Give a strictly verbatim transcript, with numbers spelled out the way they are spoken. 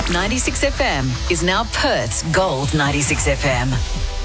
ninety-six F M is now Perth's Gold ninety-six F M.